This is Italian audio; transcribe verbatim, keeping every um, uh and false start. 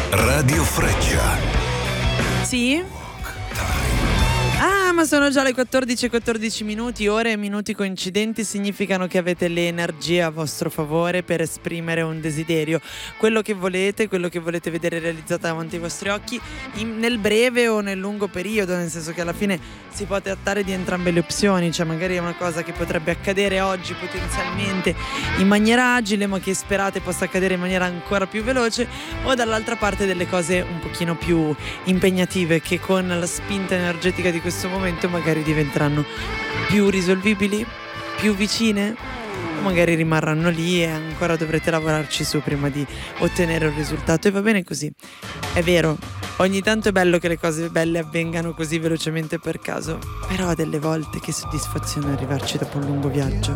Radio Freccia. Sì? Ah, ma sono già le quattordici e quattordici minuti. Ore e minuti coincidenti significano che avete le energie a vostro favore per esprimere un desiderio, quello che volete, quello che volete vedere realizzato davanti ai vostri occhi in, nel breve o nel lungo periodo, nel senso che alla fine si può trattare di entrambe le opzioni, cioè magari è una cosa che potrebbe accadere oggi potenzialmente in maniera agile, ma che sperate possa accadere in maniera ancora più veloce, o dall'altra parte delle cose un pochino più impegnative che con la spinta energetica di questo momento magari diventeranno più risolvibili, più vicine, o magari rimarranno lì e ancora dovrete lavorarci su prima di ottenere un risultato, e va bene così. È vero, ogni tanto è bello che le cose belle avvengano così velocemente per caso, però delle volte che soddisfazione arrivarci dopo un lungo viaggio.